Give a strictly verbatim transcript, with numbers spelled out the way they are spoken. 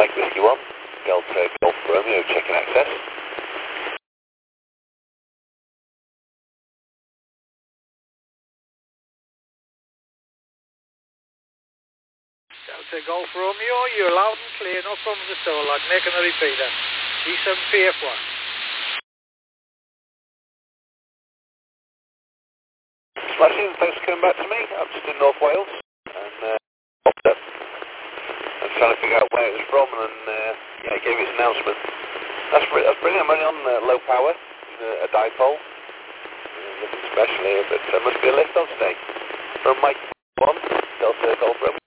Mike Whiskey one, Delta Golf Romeo, checking access. Delta Golf Romeo, you're loud and clear, no problems at all. I'm making a repeater. D seven P F one. Smashing, thanks for coming back to me. I'm just in North Wales, and uh, popped up. I was trying to figure out where it was from, and uh, yeah, it gave its announcement. That's, br that's brilliant. I'm only on uh, low power, uh, a dipole. Uh, nothing special here, but there uh, must be a lift on today. From Mike one, Delta Golf Romeo.